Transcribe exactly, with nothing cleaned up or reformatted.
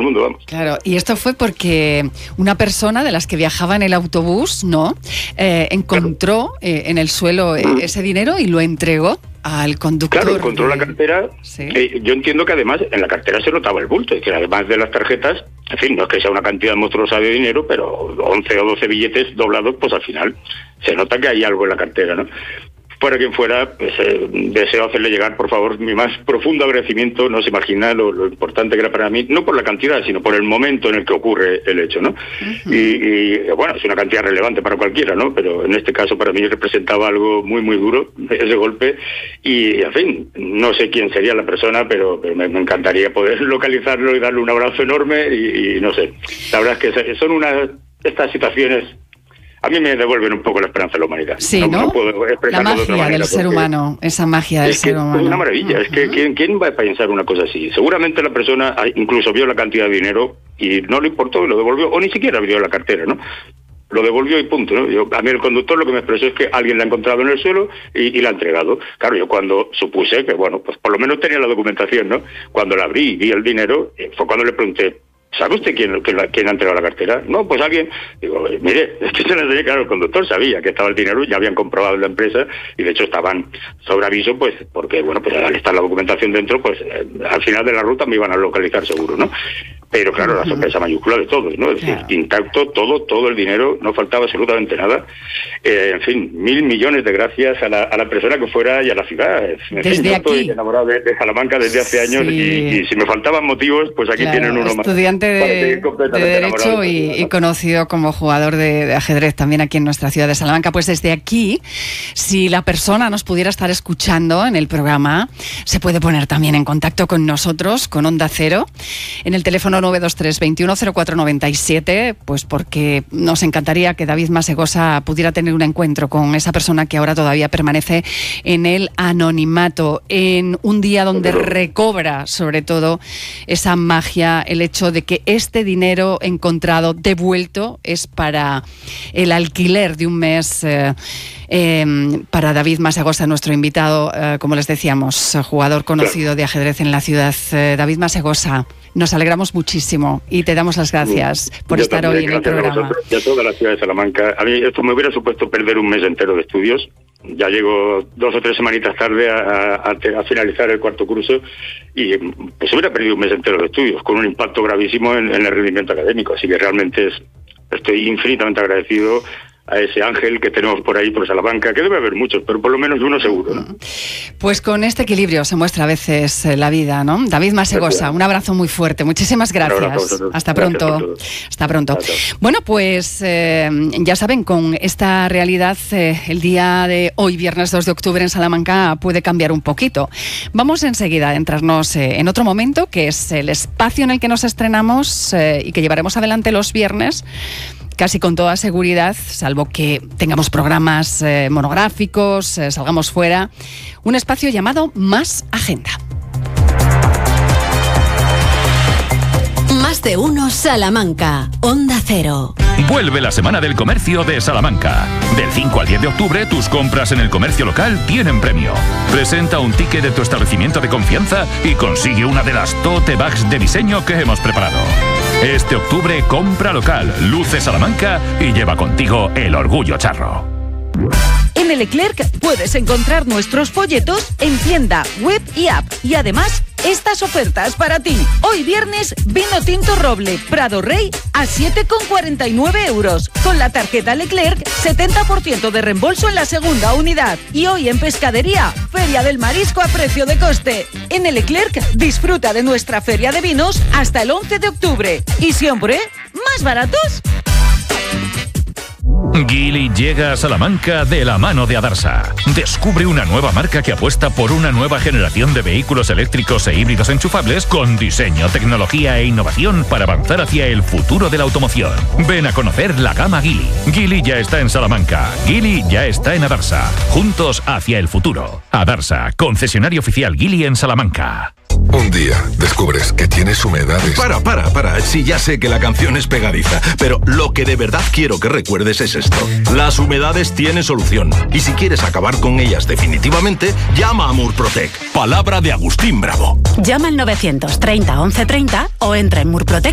mundo, vamos. Claro, y esto fue porque una persona de las que viajaba en el autobús, ¿no? Eh, encontró claro. eh, en el suelo eh, mm. ese dinero y lo entregó al conductor. Claro, encontró de... la cartera. ¿Sí? Eh, yo entiendo que además en la cartera se notaba el bulto, es que además de las tarjetas, en fin, no es que sea una cantidad monstruosa de dinero, pero once o doce billetes doblados, pues al final se nota que hay algo en la cartera, ¿no? Fuera quien fuera, pues, eh, deseo hacerle llegar, por favor, mi más profundo agradecimiento. No se imagina lo, lo importante que era para mí, no por la cantidad, sino por el momento en el que ocurre el hecho, ¿no? Uh-huh. Y, y, bueno, es una cantidad relevante para cualquiera, ¿no? Pero en este caso para mí representaba algo muy, muy duro, ese golpe. Y, en fin, no sé quién sería la persona, pero, pero me, me encantaría poder localizarlo y darle un abrazo enorme y, y no sé. La verdad es que son unas estas situaciones... A mí me devuelven un poco la esperanza de la humanidad. Sí, ¿no? No, no puedo la magia del ser humano, esa magia del ser humano. Es una maravilla, uh-huh. es que ¿quién, ¿quién va a pensar una cosa así? Seguramente la persona incluso vio la cantidad de dinero y no le importó y lo devolvió, o ni siquiera vio la cartera, ¿no? Lo devolvió y punto, ¿no? Yo, a mí el conductor lo que me expresó es que alguien la ha encontrado en el suelo y, y la ha entregado. Claro, yo cuando supuse que, bueno, pues por lo menos tenía la documentación, ¿no? Cuando la abrí y vi el dinero, fue cuando le pregunté, ¿sabe usted quién, quién, quién ha entregado la cartera? No, pues alguien. Digo, mire, es que se le enseñé, claro, el conductor sabía que estaba el dinero, ya habían comprobado en la empresa y de hecho estaban sobre aviso, pues, porque, bueno, pues al estar la documentación dentro, pues eh, al final de la ruta me iban a localizar seguro, ¿no? Pero claro, la sorpresa mayúscula de todos, ¿no? Es decir, claro. intacto, todo, todo el dinero, no faltaba absolutamente nada. Eh, en fin, mil millones de gracias a la, a la persona que fuera y a la ciudad. En desde fin, yo aquí. Estoy enamorado de, de Salamanca desde hace años sí. y, y si me faltaban motivos, pues aquí claro, tienen uno más. Estudiante de, de Derecho y, y conocido como jugador de, de ajedrez también aquí en nuestra ciudad de Salamanca. Pues desde aquí, si la persona nos pudiera estar escuchando en el programa, se puede poner también en contacto con nosotros, con Onda Cero, en el teléfono nueve dos tres, veintiuno cero cuatro noventa y siete, pues porque nos encantaría que David Masegosa pudiera tener un encuentro con esa persona que ahora todavía permanece en el anonimato, en un día donde recobra sobre todo esa magia, el hecho de que este dinero encontrado, devuelto, es para el alquiler de un mes eh, eh, para David Masegosa, nuestro invitado, eh, como les decíamos, jugador conocido de ajedrez en la ciudad. Eh, David Masegosa, nos alegramos muchísimo y te damos las gracias por Yo estar también, hoy en el programa. Y a toda la ciudad de Salamanca. A mí esto me hubiera supuesto perder un mes entero de estudios. Ya llego dos o tres semanitas tarde a, a, a finalizar el cuarto curso y pues hubiera perdido un mes entero de estudios con un impacto gravísimo en, en el rendimiento académico. Así que realmente es, estoy infinitamente agradecido a ese ángel que tenemos por ahí, por Salamanca, que debe haber muchos, pero por lo menos uno seguro, ¿no? Pues con este equilibrio se muestra a veces la vida, ¿no? David Masegosa, un abrazo muy fuerte, muchísimas gracias. Hasta pronto. Hasta pronto. Gracias. Bueno, pues eh, ya saben, con esta realidad, eh, el día de hoy, viernes dos de octubre en Salamanca, puede cambiar un poquito. Vamos enseguida a entrarnos eh, en otro momento, que es el espacio en el que nos estrenamos eh, y que llevaremos adelante los viernes, casi con toda seguridad, salvo que tengamos programas eh, monográficos, eh, salgamos fuera, un espacio llamado Más Agenda. Más de uno Salamanca, Onda Cero. Vuelve la Semana del Comercio de Salamanca. Del cinco al diez de octubre, tus compras en el comercio local tienen premio. Presenta un ticket de tu establecimiento de confianza y consigue una de las tote bags de diseño que hemos preparado. Este octubre compra local, luce Salamanca y lleva contigo el orgullo charro. En el Leclerc puedes encontrar nuestros folletos en tienda, web y app. Y además, estas ofertas para ti. Hoy viernes, vino tinto roble Prado Rey a siete con cuarenta y nueve euros. Con la tarjeta Leclerc, setenta por ciento de reembolso en la segunda unidad. Y hoy en pescadería, Feria del Marisco a precio de coste. En el Leclerc, disfruta de nuestra feria de vinos hasta el once de octubre. Y siempre, ¿más baratos? Geely llega a Salamanca de la mano de Adarsa. Descubre una nueva marca que apuesta por una nueva generación de vehículos eléctricos e híbridos enchufables con diseño, tecnología e innovación para avanzar hacia el futuro de la automoción. Ven a conocer la gama Geely. Geely ya está en Salamanca. Geely ya está en Adarsa. Juntos hacia el futuro. Adarsa, concesionario oficial Geely en Salamanca. Un día descubres que tienes humedades. Para, para, para. Sí, ya sé que la canción es pegadiza, pero lo que de verdad quiero que recuerdes es esto. Las humedades tienen solución. Y si quieres acabar con ellas definitivamente, llama a Murprotec. Palabra de Agustín Bravo. Llama al novecientos treinta once treinta o entra en murprotec